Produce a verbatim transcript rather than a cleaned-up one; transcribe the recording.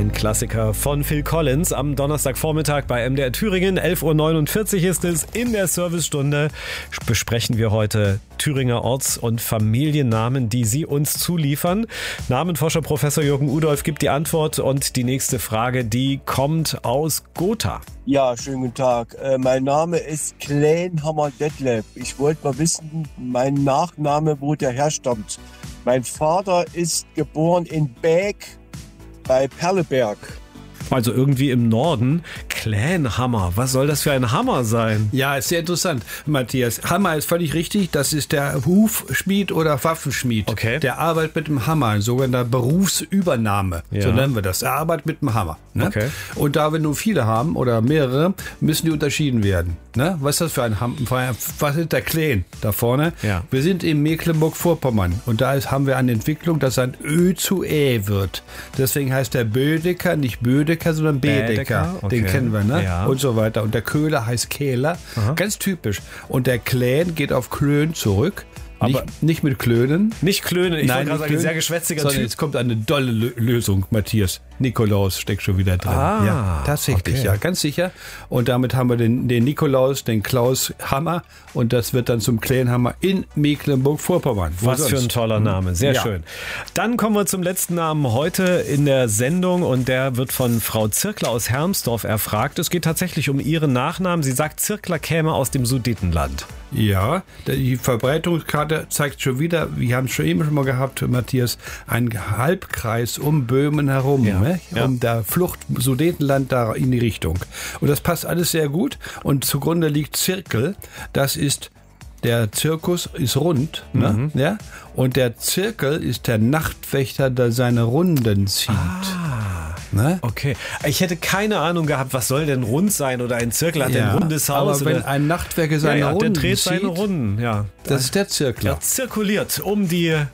Ein Klassiker von Phil Collins am Donnerstagvormittag bei M D R Thüringen. elf Uhr neunundvierzig ist es. In der Servicestunde besprechen wir heute Thüringer Orts- und Familiennamen, die Sie uns zuliefern. Namenforscher Professor Jürgen Udolph gibt die Antwort und die nächste Frage, die kommt aus Gotha. Ja, schönen guten Tag. Äh, mein Name ist Klänhammer Detlef. Ich wollte mal wissen, mein Nachname, wo der herstammt. Mein Vater ist geboren in Bäck bei Perleberg. Also irgendwie im Norden. Klänhammer. Was soll das für ein Hammer sein? Ja, ist sehr interessant, Matthias. Hammer ist völlig richtig. Das ist der Hufschmied oder Waffenschmied. Okay. Der arbeitet mit dem Hammer, ein sogenannter Berufsübernahme. Ja. So nennen wir das. Er arbeitet mit dem Hammer. Ne? Okay. Und da wir nur viele haben oder mehrere, müssen die unterschieden werden. Ne? Was ist das für ein Hammer? Was ist der Klän da vorne? Ja. Wir sind in Mecklenburg-Vorpommern und da ist, haben wir eine Entwicklung, dass ein Ö zu Ä wird. Deswegen heißt der Bödecker nicht Bödecker, sondern Bedecker. Bädecker, okay. Den kennen wir, ne? Ja. Und so weiter. Und der Köhler heißt Kehler. Aha. Ganz typisch. Und der Klän geht auf Klön zurück. Aber nicht, nicht mit Klönen. Nicht Klönen, ich wollte gerade nicht sagen, ein Klönen, sehr geschwätziger sondern Typ. jetzt kommt eine dolle Lö- Lösung, Matthias. Nikolaus steckt schon wieder drin. Ah, ja, tatsächlich, okay. ja, ganz sicher. Und damit haben wir den, den Nikolaus, den Klaus Hammer und das wird dann zum Klänhammer in Mecklenburg-Vorpommern. Wo Was sonst? für ein toller Name, sehr Ja. schön. Dann kommen wir zum letzten Namen heute in der Sendung und der wird von Frau Zirkler aus Hermsdorf erfragt. Es geht tatsächlich um ihren Nachnamen. Sie sagt, Zirkler käme aus dem Sudetenland. Ja, die Verbreitungskarte zeigt schon wieder, wir haben es schon eben schon mal gehabt, Matthias, einen Halbkreis um Böhmen herum, Ja, ne? ja. Um der Flucht Sudetenland da in die Richtung. Und das passt alles sehr gut und zugrunde liegt Zirkel, das ist der Zirkus ist rund, ne? Ja? Und der Zirkel ist der Nachtwächter, der seine Runden zieht. Ah, Ne? okay. Ich hätte keine Ahnung gehabt, was soll denn rund sein oder ein Zirkel hat Ja, ein rundes Haus. aber wenn oder, ein Nachtwerker ja, seine ja, der Runden dreht zieht, seine Runden, ja. das ist der Zirkler. Er zirkuliert um die